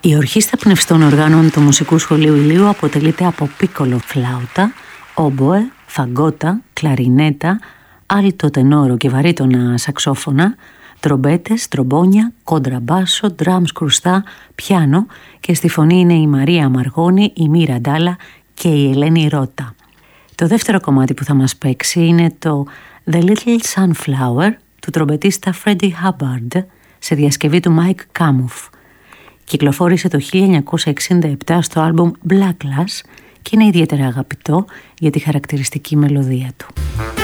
Η ορχήστρα πνευστών οργάνων του Μουσικού Σχολείου Ηλίου αποτελείται από πίκολο φλάουτα, όμποε, φαγκότα, κλαρινέτα, άλτο τενόρο και βαρύτονα σαξόφωνα, τρομπέτες, τρομπόνια, κοντραμπάσο, ντραμς κρουστά, πιάνο και στη φωνή είναι η Μαρία Μαργώνη, η Μύρα Ντάλα και η Ελένη Ρώτα. Το δεύτερο κομμάτι που θα μας παίξει είναι το The Little Sunflower του τρομπετίστα Freddie Hubbard σε διασκευή του Mike Kamuff. Κυκλοφόρησε το 1967 στο άλμπουμ Blacklash και είναι ιδιαίτερα αγαπητό για τη χαρακτηριστική μελωδία του.